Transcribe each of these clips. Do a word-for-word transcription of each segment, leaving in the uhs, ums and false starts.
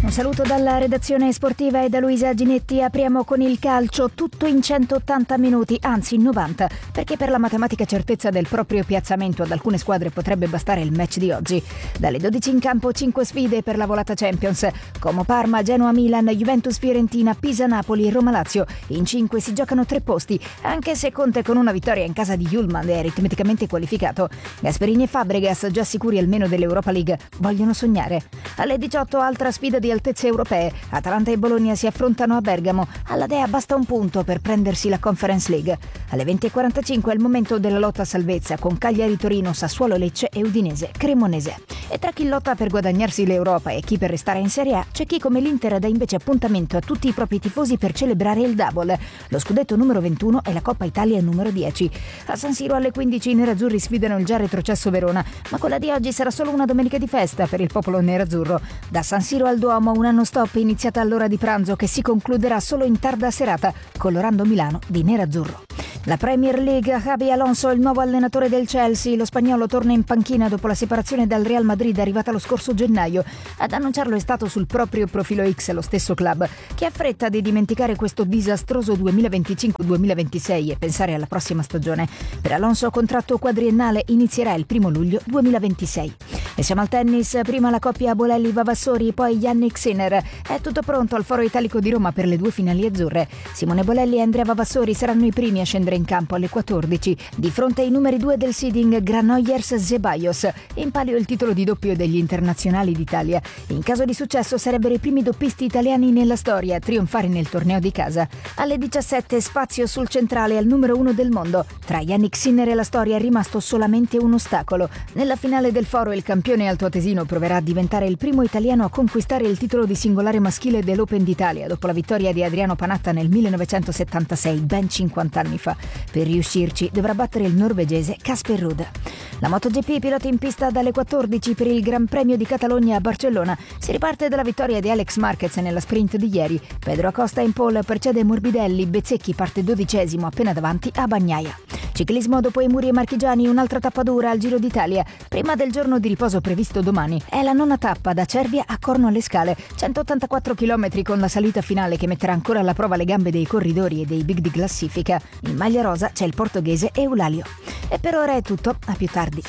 Un saluto dalla redazione sportiva e da Luisa Ginetti. Apriamo con il calcio, tutto in centottanta minuti, anzi novanta, perché per la matematica certezza del proprio piazzamento ad alcune squadre potrebbe bastare il match di oggi. Dalle dodici in campo cinque sfide per la volata Champions, Como Parma, Genoa Milan, Juventus Fiorentina, Pisa Napoli e Roma Lazio. In cinque si giocano tre posti, anche se Conte con una vittoria in casa di Julman è aritmeticamente qualificato. Gasperini e Fabregas, già sicuri almeno dell'Europa League, vogliono sognare. Alle diciotto altra sfida di altezze europee. Atalanta e Bologna si affrontano a Bergamo. Alla Dea basta un punto per prendersi la Conference League. Alle venti e quarantacinque è il momento della lotta a salvezza con Cagliari Torino, Sassuolo Lecce e Udinese Cremonese. E tra chi lotta per guadagnarsi l'Europa e chi per restare in Serie A, c'è chi come l'Inter dà invece appuntamento a tutti i propri tifosi per celebrare il double, lo scudetto numero ventuno e la Coppa Italia numero dieci. A San Siro alle quindici i nerazzurri sfidano il già retrocesso Verona, ma quella di oggi sarà solo una domenica di festa per il popolo nerazzurro. Da San Siro al Duomo una non stop iniziata all'ora di pranzo che si concluderà solo in tarda serata, colorando Milano di nerazzurro. La Premier League, Xabi Alonso, il nuovo allenatore del Chelsea. Lo spagnolo torna in panchina dopo la separazione dal Real Madrid arrivata lo scorso gennaio. Ad annunciarlo è stato sul proprio profilo X lo stesso club, che ha fretta di dimenticare questo disastroso duemilaventicinque duemilaventisei e pensare alla prossima stagione. Per Alonso contratto quadriennale inizierà il primo luglio duemilaventisei. E siamo al tennis, prima la coppia Bolelli-Vavassori, poi Jannik Sinner. È tutto pronto al Foro Italico di Roma per le due finali azzurre. Simone Bolelli e Andrea Vavassori saranno i primi a scendere in campo alle quattordici, di fronte ai numeri due del seeding Granollers-Zeballos. In palio il titolo di doppio degli internazionali d'Italia. In caso di successo sarebbero i primi doppisti italiani nella storia a trionfare nel torneo di casa. Alle diciassette spazio sul centrale al numero uno del mondo. Tra Jannik Sinner e la storia è rimasto solamente un ostacolo. Nella finale del Foro il campione altoatesino proverà a diventare il primo italiano a conquistare il titolo di singolare maschile dell'Open d'Italia dopo la vittoria di Adriano Panatta nel millenovecentosettantasei, ben cinquanta anni fa. Per riuscirci dovrà battere il norvegese Casper Ruud. La MotoGP, piloti in pista dalle quattordici per il Gran Premio di Catalogna a Barcellona. Si riparte dalla vittoria di Alex Marquez nella sprint di ieri. Pedro Acosta in pole precede Morbidelli, Bezzecchi parte dodicesimo appena davanti a Bagnaia. Ciclismo, dopo i muri e marchigiani, un'altra tappa dura al Giro d'Italia, prima del giorno di riposo previsto domani. È la nona tappa da Cervia a Corno alle Scale, centottantaquattro chilometri con la salita finale che metterà ancora alla prova le gambe dei corridori e dei big di classifica. In maglia rosa c'è il portoghese Eulalio. E per ora è tutto, a più tardi.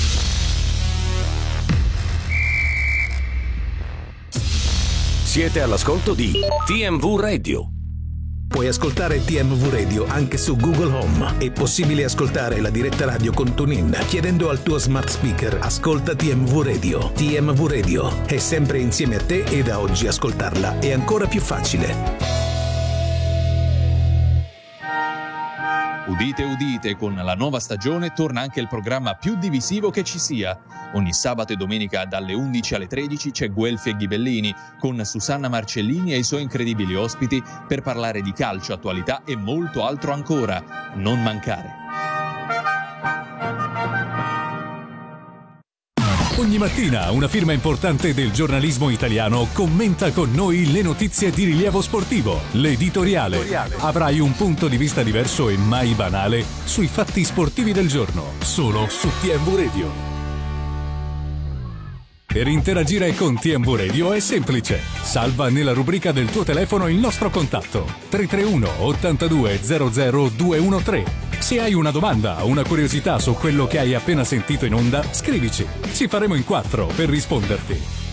Siete all'ascolto di T M V Radio. Puoi ascoltare T M V Radio anche su Google Home. È possibile ascoltare la diretta radio con TuneIn chiedendo al tuo smart speaker "Ascolta T M V Radio". T M V Radio è sempre insieme a te e da oggi ascoltarla è ancora più facile. Udite, udite, con la nuova stagione torna anche il programma più divisivo che ci sia. Ogni sabato e domenica dalle undici alle tredici c'è Guelfi e Ghibellini con Susanna Marcellini e i suoi incredibili ospiti per parlare di calcio, attualità e molto altro ancora. Non mancare. Ogni mattina una firma importante del giornalismo italiano commenta con noi le notizie di rilievo sportivo. L'editoriale. Avrai un punto di vista diverso e mai banale sui fatti sportivi del giorno, solo su T M V Radio. Per interagire con T M V Radio è semplice. Salva nella rubrica del tuo telefono il nostro contatto tre tre uno ottantadue zero zero due uno tre. Se hai una domanda o una curiosità su quello che hai appena sentito in onda, scrivici. Ci faremo in quattro per risponderti.